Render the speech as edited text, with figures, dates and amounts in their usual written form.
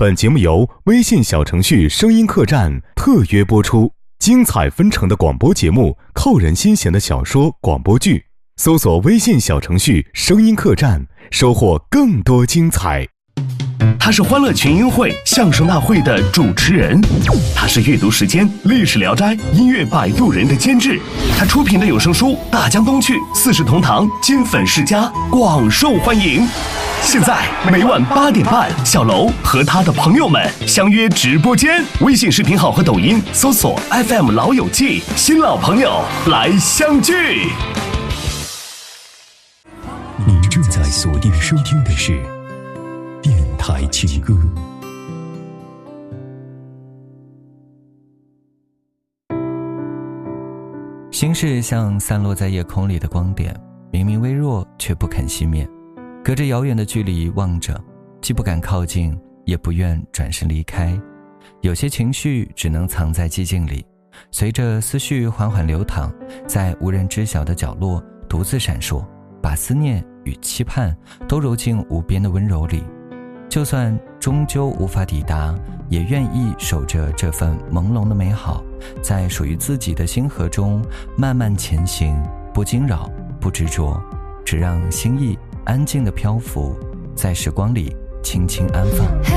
本节目由微信小程序声音客栈特约播出，精彩纷呈的广播节目，扣人心弦的小说广播剧，搜索微信小程序声音客栈，收获更多精彩。 他是欢乐群英会相声大会的主持人，他是阅读时间历史聊斋音乐摆渡人的监制，他出品的有声书《大江东去》四世同堂金粉世家广受欢迎。现在每晚8点半，小楼和他的朋友们相约直播间，微信视频号和抖音搜索 FM 老友记，新老朋友来相聚。 你正在锁定收听的是电台情歌。 心事像散落在夜空里的光点，明明微弱却不肯熄灭，隔着遥远的距离望着，既不敢靠近，也不愿转身离开。有些情绪只能藏在寂静里，随着思绪缓缓流淌，在无人知晓的角落独自闪烁，把思念与期盼都揉进无边的温柔里。就算终究无法抵达，也愿意守着这份朦胧的美好，在属于自己的星河中慢慢前行，不惊扰，不执着，只让心意安静地漂浮，在时光里轻轻安放。